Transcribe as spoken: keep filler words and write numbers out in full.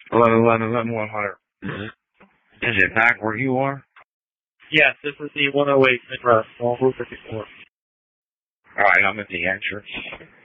eleven eleven eleven one hundred. Is it back where you are? Yes, this is the one oh eight address, Wall Route fifty-four. All right, I'm at the entrance.